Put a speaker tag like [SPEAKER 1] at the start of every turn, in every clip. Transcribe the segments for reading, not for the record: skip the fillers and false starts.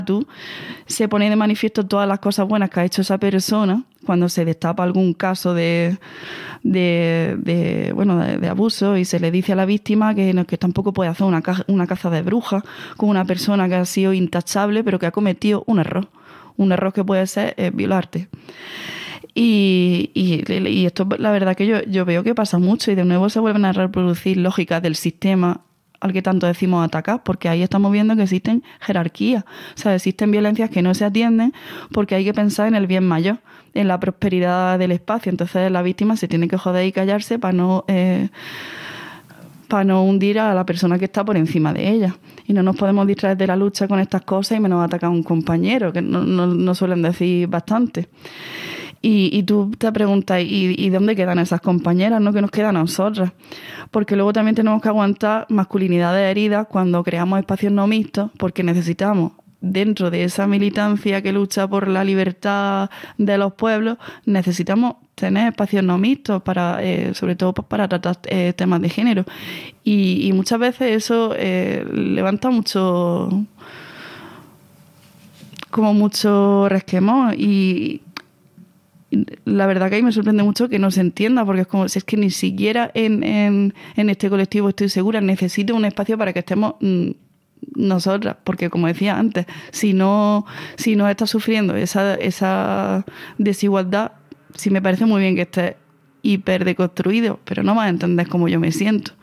[SPEAKER 1] se pone de manifiesto todas las cosas buenas que ha hecho esa persona cuando se destapa algún caso de abuso y se le dice a la víctima que tampoco puede hacer una caza de brujas con una persona que ha sido intachable pero que ha cometido un error que puede ser violarte. Y esto la verdad que yo veo que pasa mucho y de nuevo se vuelven a reproducir lógicas del sistema al que tanto decimos atacar, porque ahí estamos viendo que existen jerarquías, o sea, existen violencias que no se atienden porque hay que pensar en el bien mayor, en la prosperidad del espacio. Entonces la víctima se tiene que joder y callarse para no hundir a la persona que está por encima de ella. Y no nos podemos distraer de la lucha con estas cosas y menos atacar a un compañero, que no suelen decir bastante. Y tú te preguntas, ¿y dónde quedan esas compañeras, no? ¿Qué nos quedan a nosotras? Porque luego también tenemos que aguantar masculinidades heridas cuando creamos espacios no mixtos, porque necesitamos, dentro de esa militancia que lucha por la libertad de los pueblos, necesitamos tener espacios no mixtos, sobre todo para tratar temas de género. Y muchas veces eso levanta mucho resquemor y la verdad que ahí me sorprende mucho que no se entienda, porque es como si es que ni siquiera en este colectivo, estoy segura, necesito un espacio para que estemos nosotras, porque como decía antes, si no estás sufriendo esa desigualdad, sí me parece muy bien que estés hiper deconstruido, pero no vas a entender cómo yo me siento.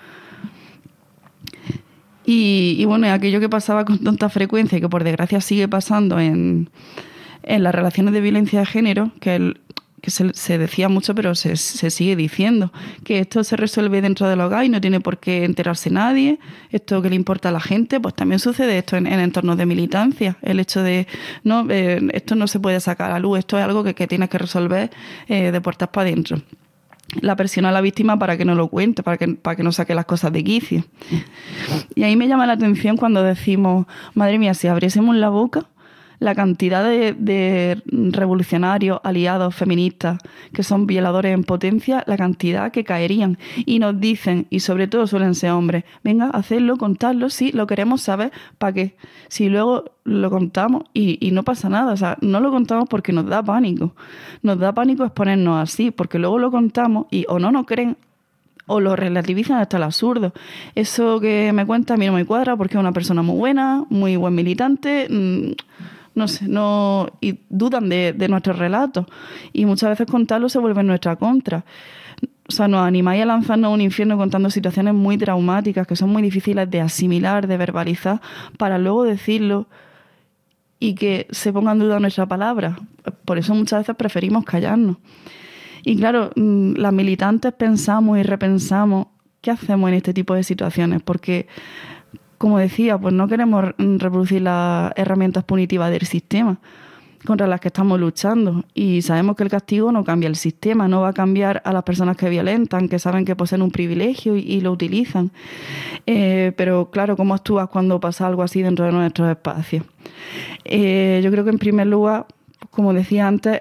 [SPEAKER 1] Y bueno, aquello que pasaba con tanta frecuencia y que por desgracia sigue pasando en las relaciones de violencia de género, que se decía mucho, pero se sigue diciendo, que esto se resuelve dentro del hogar y no tiene por qué enterarse nadie, esto que le importa a la gente, pues también sucede esto en entornos de militancia, el hecho de, esto no se puede sacar a la luz, esto es algo que tienes que resolver de puertas para adentro. La presión a la víctima para que no lo cuente, para que no saque las cosas de quicio. Y ahí me llama la atención cuando decimos, madre mía, si abriésemos la boca, la cantidad de revolucionarios, aliados, feministas, que son violadores en potencia, la cantidad que caerían. Y nos dicen, y sobre todo suelen ser hombres, venga, hacedlo, contadlo, sí, lo queremos saber, ¿para qué? Si luego lo contamos y no pasa nada, o sea, no lo contamos porque nos da pánico. Nos da pánico exponernos así, porque luego lo contamos y o no nos creen, o lo relativizan hasta el absurdo. Eso que me cuenta a mí no me cuadra porque es una persona muy buena, muy buen militante, no sé, y dudan de nuestros relatos. Y muchas veces contarlo se vuelve en nuestra contra. O sea, nos animáis a lanzarnos a un infierno contando situaciones muy traumáticas que son muy difíciles de asimilar, de verbalizar, para luego decirlo y que se ponga en duda nuestra palabra. Por eso muchas veces preferimos callarnos. Y claro, las militantes pensamos y repensamos qué hacemos en este tipo de situaciones, porque, como decía, pues no queremos reproducir las herramientas punitivas del sistema contra las que estamos luchando. Y sabemos que el castigo no cambia el sistema, no va a cambiar a las personas que violentan, que saben que poseen un privilegio y lo utilizan. Pero claro, ¿cómo actúas cuando pasa algo así dentro de nuestros espacios? Yo creo que en primer lugar, como decía antes,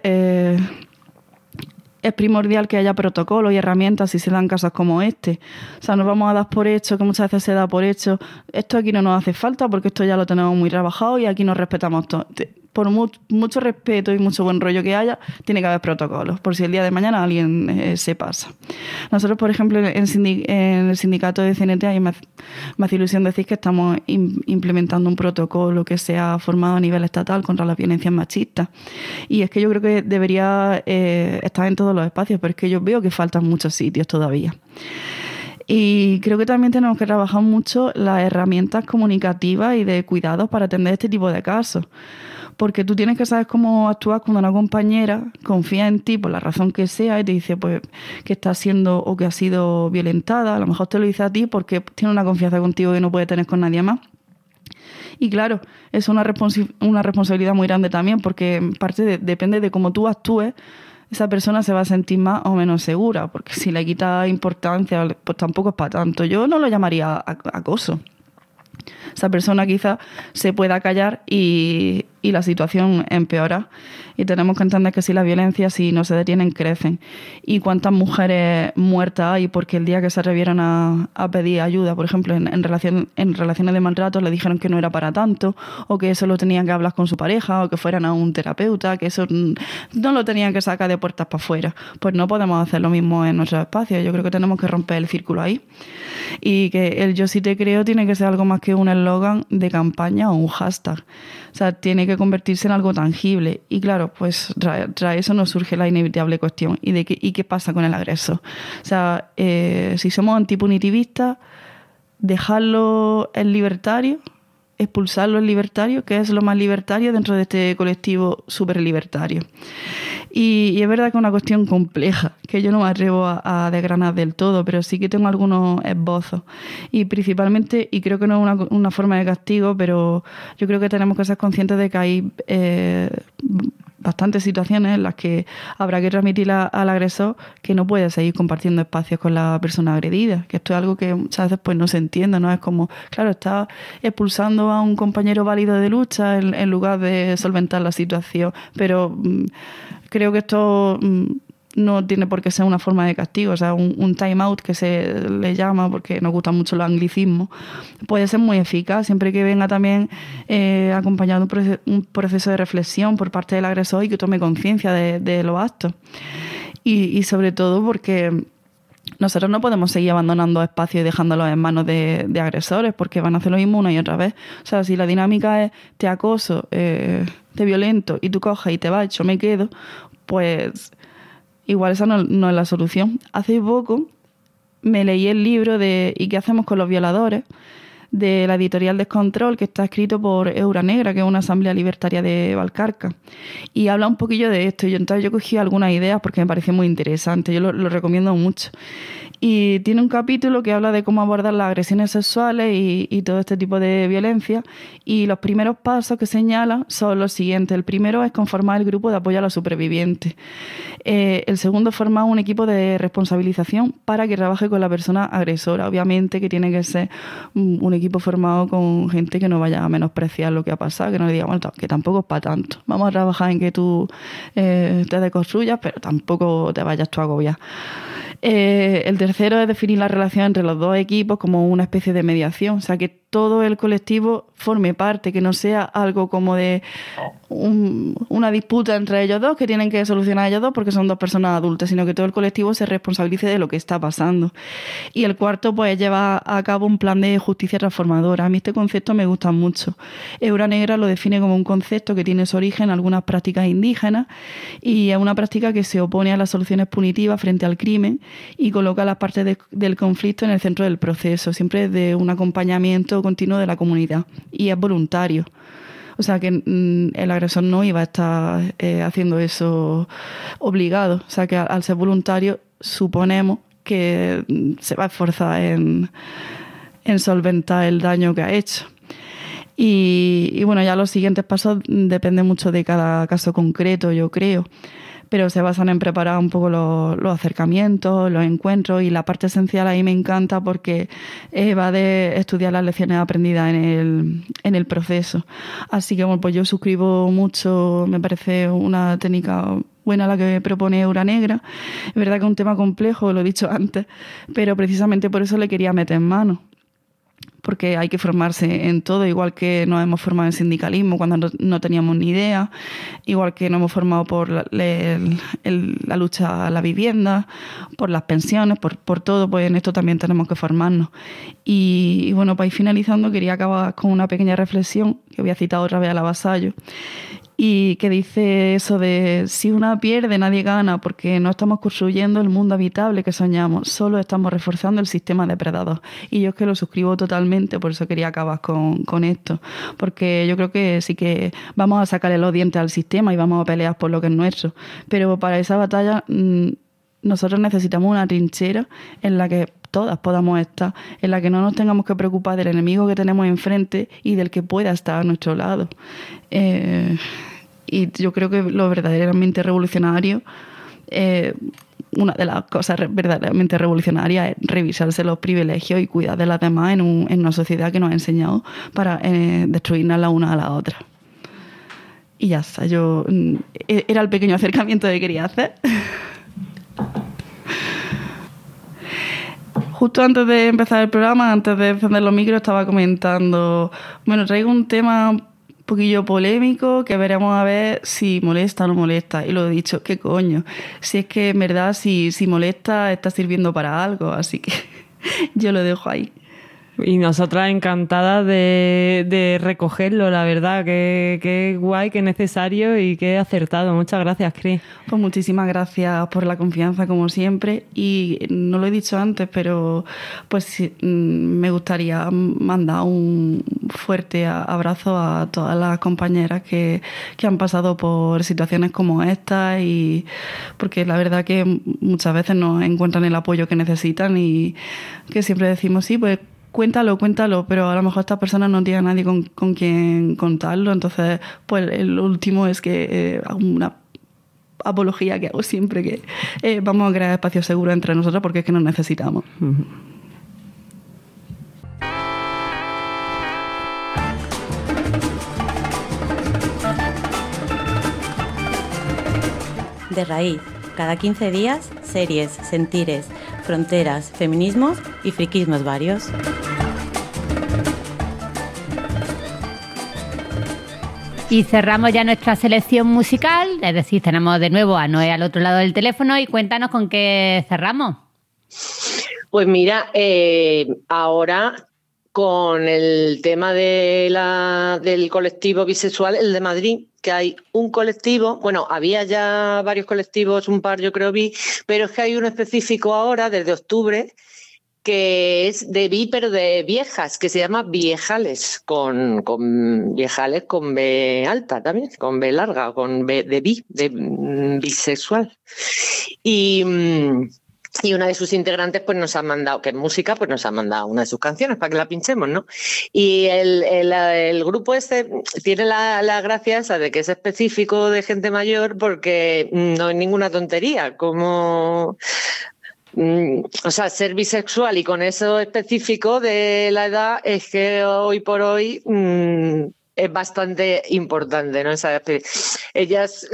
[SPEAKER 1] es primordial que haya protocolos y herramientas si se dan casos como este. O sea, nos vamos a dar por hecho, que muchas veces se da por hecho, esto aquí no nos hace falta porque esto ya lo tenemos muy trabajado y aquí nos respetamos todo. Por mucho respeto y mucho buen rollo que haya, tiene que haber protocolos, por si el día de mañana alguien se pasa. Nosotros, por ejemplo, en el sindicato de CNT, a mí me hace ilusión decir que estamos implementando un protocolo que se ha formado a nivel estatal contra las violencias machistas. Y es que yo creo que debería estar en todos los espacios, pero es que yo veo que faltan muchos sitios todavía. Y creo que también tenemos que trabajar mucho las herramientas comunicativas y de cuidados para atender este tipo de casos. Porque tú tienes que saber cómo actuar cuando una compañera confía en ti por la razón que sea y te dice pues que está siendo o que ha sido violentada. A lo mejor te lo dice a ti porque tiene una confianza contigo que no puede tener con nadie más. Y claro, es una responsabilidad muy grande también porque en parte depende de cómo tú actúes, esa persona se va a sentir más o menos segura, porque si le quita importancia, pues tampoco es para tanto. Yo no lo llamaría acoso. Esa persona quizás se pueda callar y y la situación empeora. Y tenemos que entender que si las violencias, si no se detienen, crecen. Y cuántas mujeres muertas hay porque el día que se atrevieron a pedir ayuda, por ejemplo, en relaciones de maltrato, le dijeron que no era para tanto, o que eso lo tenían que hablar con su pareja, o que fueran a un terapeuta, que eso no lo tenían que sacar de puertas para afuera. Pues no podemos hacer lo mismo en nuestros espacios. Yo creo que tenemos que romper el círculo ahí. Y que el yo sí te creo tiene que ser algo más que un eslogan de campaña o un hashtag. O sea, tiene que convertirse en algo tangible. Y claro, pues tras eso nos surge la inevitable cuestión. ¿Y qué pasa con el agresor? O sea, si somos antipunitivistas, dejarlo en libertario, expulsarlo en libertario, que es lo más libertario dentro de este colectivo súper libertario. Y es verdad que es una cuestión compleja, que yo no me atrevo a desgranar del todo, pero sí que tengo algunos esbozos. Y principalmente, y creo que no es una forma de castigo, pero yo creo que tenemos que ser conscientes de que hay bastantes situaciones en las que habrá que transmitir al agresor que no puede seguir compartiendo espacios con la persona agredida, que esto es algo que muchas veces pues no se entiende, ¿no? Es como, claro, está expulsando a un compañero válido de lucha en lugar de solventar la situación, pero creo que esto no tiene por qué ser una forma de castigo. O sea, un time out, que se le llama porque nos gustan mucho los anglicismos, puede ser muy eficaz siempre que venga también acompañado de un proceso de reflexión por parte del agresor y que tome conciencia de los actos. Y sobre todo porque nosotros no podemos seguir abandonando espacios y dejándolos en manos de agresores, porque van a hacer lo mismo una y otra vez. O sea, si la dinámica es te acoso, te violento y tú coges y te vas, yo me quedo, pues igual esa no es la solución. Hace poco me leí el libro de ¿Y qué hacemos con los violadores?, de la editorial Descontrol, que está escrito por Eura Negra, que es una asamblea libertaria de Valcarca, y habla un poquillo de esto. Y entonces yo cogí algunas ideas porque me pareció muy interesante. Yo lo recomiendo mucho. Y tiene un capítulo que habla de cómo abordar las agresiones sexuales y todo este tipo de violencia. Y los primeros pasos que señala son los siguientes. El primero es conformar el grupo de apoyo a los supervivientes. El segundo, formar un equipo de responsabilización para que trabaje con la persona agresora. Obviamente que tiene que ser un equipo formado con gente que no vaya a menospreciar lo que ha pasado, que no le diga, bueno, que tampoco es para tanto. Vamos a trabajar en que tú te deconstruyas, pero tampoco te vayas tú a agobiar. El tercero es definir la relación entre los dos equipos como una especie de mediación, o sea, que todo el colectivo forme parte, que no sea algo como de una disputa entre ellos dos que tienen que solucionar ellos dos porque son dos personas adultas, sino que todo el colectivo se responsabilice de lo que está pasando. Y el cuarto, pues, lleva a cabo un plan de justicia transformadora. A mí este concepto me gusta mucho. Eura Negra lo define como un concepto que tiene su origen en algunas prácticas indígenas y es una práctica que se opone a las soluciones punitivas frente al crimen y coloca las partes del conflicto en el centro del proceso, siempre de un acompañamiento continuo de la comunidad, y es voluntario. O sea que el agresor no iba a estar haciendo eso obligado. O sea que al ser voluntario suponemos que se va a esforzar en solventar el daño que ha hecho. Y bueno, ya los siguientes pasos dependen mucho de cada caso concreto, yo creo. Pero se basan en preparar un poco los acercamientos, los encuentros, y la parte esencial ahí me encanta porque va de estudiar las lecciones aprendidas en el proceso. Así que bueno, pues yo suscribo mucho, me parece una técnica buena la que propone Eura Negra. Es verdad que es un tema complejo, lo he dicho antes, pero precisamente por eso le quería meter en mano. Porque hay que formarse en todo, igual que nos hemos formado en sindicalismo cuando no teníamos ni idea, igual que nos hemos formado por la lucha a la vivienda, por las pensiones, por todo, pues en esto también tenemos que formarnos. Y bueno, para ir finalizando, quería acabar con una pequeña reflexión, que voy a citar otra vez a la Vasallo, y que dice eso de si una pierde nadie gana, porque no estamos construyendo el mundo habitable que soñamos, solo estamos reforzando el sistema depredador. Y yo es que lo suscribo totalmente, por eso quería acabar con esto, porque yo creo que sí que vamos a sacarle los dientes al sistema y vamos a pelear por lo que es nuestro, pero para esa batalla nosotros necesitamos una trinchera en la que todas podamos estar, en la que no nos tengamos que preocupar del enemigo que tenemos enfrente y del que pueda estar a nuestro lado. Y yo creo que lo verdaderamente revolucionario, una de las cosas verdaderamente revolucionarias es revisarse los privilegios y cuidar de las demás en una sociedad que nos ha enseñado para destruirnos la una a la otra. Y ya está, era el pequeño acercamiento que quería hacer. Justo antes de empezar el programa, antes de encender los micros, estaba comentando, bueno, traigo un tema un poquillo polémico que veremos a ver si molesta o no molesta. Y lo he dicho, ¿qué coño? Si es que en verdad si molesta está sirviendo para algo, así que yo lo dejo ahí.
[SPEAKER 2] Y nosotras encantadas de recogerlo, la verdad, que guay, que necesario y que acertado. Muchas gracias, Cris.
[SPEAKER 1] Pues muchísimas gracias por la confianza, como siempre. Y no lo he dicho antes, pero pues me gustaría mandar un fuerte abrazo a todas las compañeras que han pasado por situaciones como esta, y porque la verdad que muchas veces no encuentran el apoyo que necesitan y que siempre decimos, sí, pues cuéntalo, pero a lo mejor esta persona no tiene a nadie con quien contarlo. Entonces, pues el último es que hago una apología que hago siempre, que vamos a crear espacios seguros entre nosotros porque es que nos necesitamos.
[SPEAKER 3] De raíz, cada 15 días, series, sentires, fronteras, feminismos y friquismos varios.
[SPEAKER 4] Y cerramos ya nuestra selección musical, es decir, tenemos de nuevo a Noé al otro lado del teléfono, y cuéntanos con qué cerramos.
[SPEAKER 5] Pues mira, ahora con el tema del colectivo bisexual, el de Madrid, que hay un colectivo, bueno, había ya varios colectivos, un par yo creo vi, pero es que hay uno específico ahora, desde octubre, que es de bi, pero de viejas, que se llama Viejales, con Viejales con B alta también, con B larga, con B de bi, de bisexual. Y una de sus integrantes pues nos ha mandado, que es música, pues nos ha mandado una de sus canciones para que la pinchemos, ¿no? Y el grupo este tiene la gracia esa de que es específico de gente mayor, porque no es ninguna tontería, como... O sea, ser bisexual y con eso específico de la edad es que hoy por hoy es bastante importante, ¿no? Ellas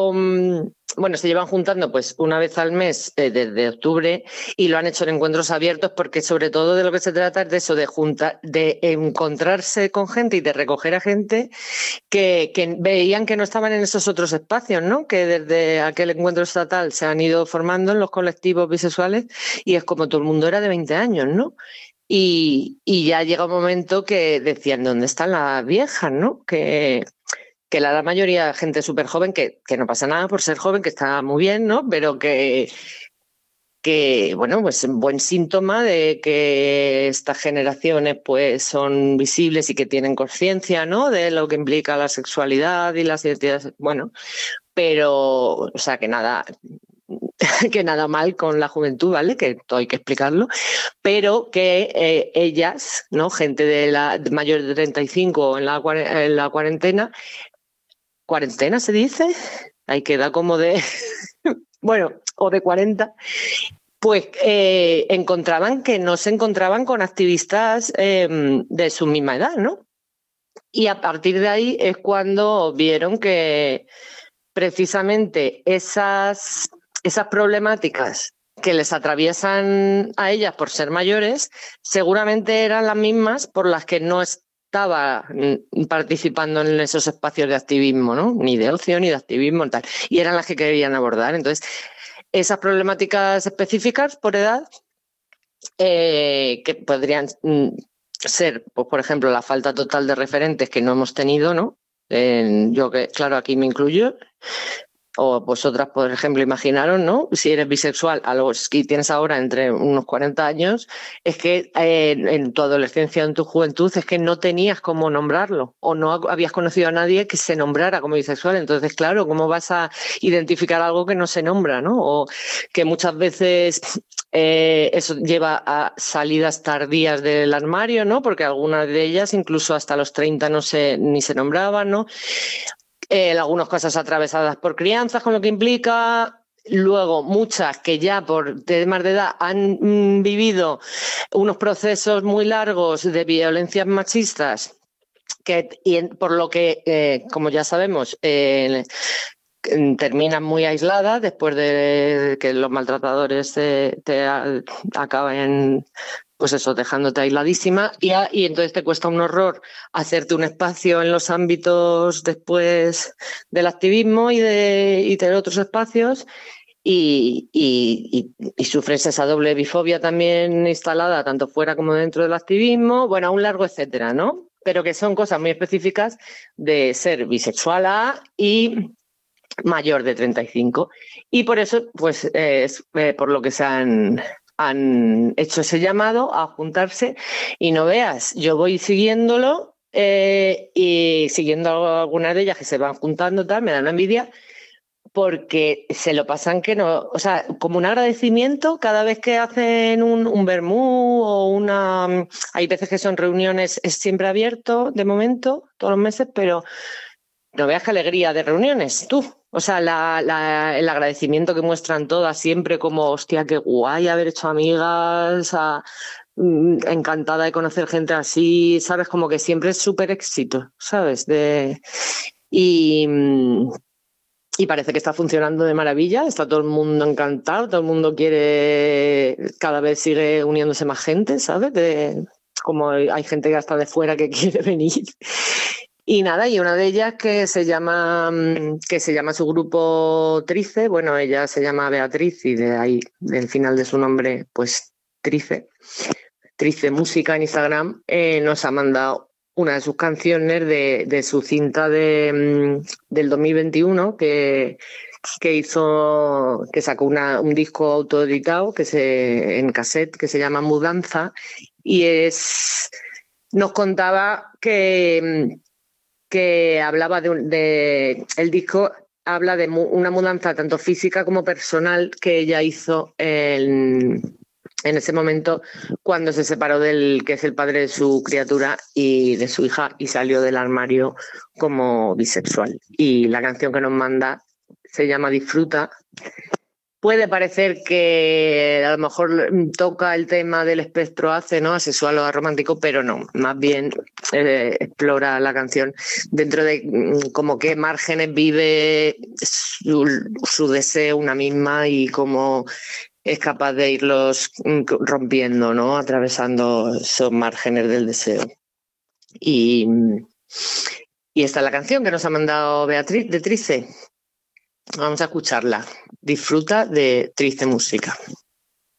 [SPEAKER 5] se llevan juntando pues una vez al mes desde octubre, y lo han hecho en encuentros abiertos, porque sobre todo de lo que se trata es de eso, de encontrarse con gente y de recoger a gente que veían que no estaban en esos otros espacios, ¿no? Que desde aquel encuentro estatal se han ido formando en los colectivos bisexuales, y es como todo el mundo era de 20 años, ¿no? Y ya llega un momento que decían, ¿dónde están las viejas, no? Que la mayoría gente súper joven, que no pasa nada por ser joven, que está muy bien, ¿no? Pero que bueno, pues un buen síntoma de que estas generaciones pues son visibles y que tienen conciencia, ¿no? De lo que implica la sexualidad y las identidades, bueno, pero, o sea, que nada mal con la juventud, ¿vale? Que todo hay que explicarlo, pero que ellas, ¿no? Gente de mayor de 35 en la cuarentena se dice, ahí queda como de, bueno, o de 40, pues encontraban que no se encontraban con activistas de su misma edad, ¿no? Y a partir de ahí es cuando vieron que precisamente esas problemáticas que les atraviesan a ellas por ser mayores seguramente eran las mismas por las que no estaba participando en esos espacios de activismo, ¿no? Ni de ocio ni de activismo, tal. Y eran las que querían abordar. Entonces, esas problemáticas específicas por edad, que podrían ser, pues, por ejemplo, la falta total de referentes que no hemos tenido, ¿no? Yo, que claro, aquí me incluyo. O vosotras, por ejemplo, imaginaros, ¿no? Si eres bisexual a los que tienes ahora entre unos 40 años, es que en tu adolescencia, en tu juventud, es que no tenías cómo nombrarlo, o no habías conocido a nadie que se nombrara como bisexual. Entonces, claro, ¿cómo vas a identificar algo que no se nombra, ¿no? O que muchas veces eso lleva a salidas tardías del armario, ¿no? Porque algunas de ellas, incluso hasta los 30, ni se nombraban, ¿no? Algunas cosas atravesadas por crianzas, con lo que implica. Luego, muchas que ya por temas de edad han vivido unos procesos muy largos de violencias machistas por lo que, como ya sabemos, terminas muy aislada después de que los maltratadores te acaben, pues eso, dejándote aisladísima, y entonces te cuesta un horror hacerte un espacio en los ámbitos después del activismo y de otros espacios. Y sufres esa doble bifobia también instalada, tanto fuera como dentro del activismo, bueno, un largo etcétera, ¿no? Pero que son cosas muy específicas de ser bisexual y mayor de 35. Y por eso, pues, es por lo que se han hecho ese llamado a juntarse. Y no veas, yo voy siguiéndolo y siguiendo algunas de ellas que se van juntando, tal, me da una envidia, porque se lo pasan que no, o sea, como un agradecimiento cada vez que hacen un vermú o una... Hay veces que son reuniones, es siempre abierto de momento, todos los meses, pero no veas qué alegría de reuniones, tú. O sea, el agradecimiento que muestran todas siempre como, hostia, qué guay haber hecho amigas, encantada de conocer gente así, ¿sabes? Como que siempre es súper éxito, ¿sabes? Y parece que está funcionando de maravilla, está todo el mundo encantado, todo el mundo quiere, cada vez sigue uniéndose más gente, ¿sabes? Como hay gente que hasta de fuera que quiere venir. Y nada, y una de ellas que se llama su grupo Trice, bueno, ella se llama Beatriz y de ahí, del final de su nombre, pues Trice Música en Instagram, nos ha mandado una de sus canciones de su cinta del 2021 que sacó un disco autoeditado en cassette que se llama Mudanza, y nos contaba que hablaba el disco habla de una mudanza tanto física como personal que ella hizo en ese momento cuando se separó del que es el padre de su criatura y de su hija y salió del armario como bisexual. Y la canción que nos manda se llama Disfruta. Puede parecer que a lo mejor toca el tema del espectro ¿no? Asexual o aromántico, pero no, más bien explora la canción dentro de como qué márgenes vive su deseo una misma y cómo es capaz de irlos rompiendo, ¿no? Atravesando esos márgenes del deseo. Y esta es la canción que nos ha mandado Beatriz de Trice. Vamos a escucharla. Disfruta de Trice Música.